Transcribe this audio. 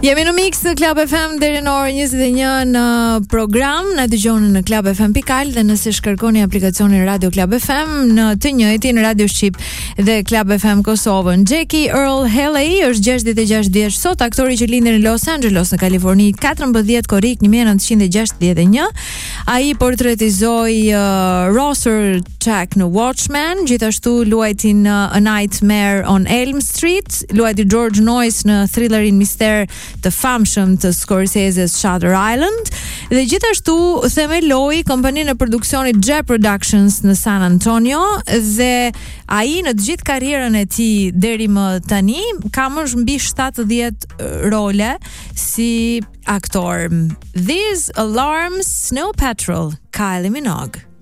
Jemi në mix në Club FM deri në orën 21 në program. Na dëgjoni në Club FM.al dhe nëse shkarkoni aplikacionin Radio Club FM në të njëjtin Radio Shqip dhe Club FM Kosovën. Jackie Earl Haley është 66 vjeç sot, aktori që lindi në Los Angeles në Kaliforni 14 korrik 1961. Ai portretizoi Rosser Chuck në Watchmen, gjithashtu luajti në A Nightmare on Elm Street, luajti George Noyce në thrillerin mister të famshëm të Scorsese's Shutter Island dhe gjithashtu themeloi kompaninë e produksionit J Productions në San Antonio dhe ai në të gjithë karrierën e tij deri më tani ka më mbi 70 role si aktor. These Alarms, Snow Patrol, Kylie Minogue.